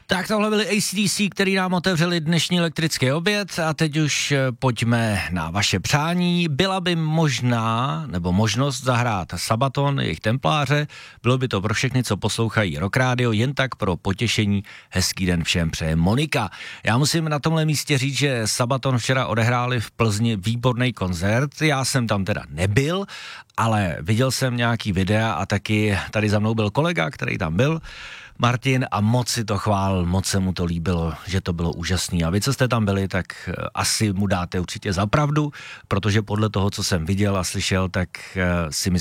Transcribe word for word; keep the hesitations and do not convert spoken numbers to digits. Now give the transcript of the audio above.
Tak tohle byly A C D C, který nám otevřeli dnešní elektrický oběd a teď už pojďme na vaše přání. Byla by možná, nebo možnost zahrát Sabaton, jejich Templáře, bylo by to pro všechny, co poslouchají Rock Radio, jen tak pro potěšení. Hezký den všem přeje Monika. Já musím na tomhle místě říct, že Sabaton včera odehráli v Plzni výborný koncert, já jsem tam teda nebyl, ale viděl jsem nějaký videa a taky tady za mnou byl kolega, který tam byl, Martin, a moc si to chválil, moc se mu to líbilo, že to bylo úžasný. A vy, co jste tam byli, tak asi mu dáte určitě za pravdu, protože podle toho, co jsem viděl a slyšel, tak si myslím,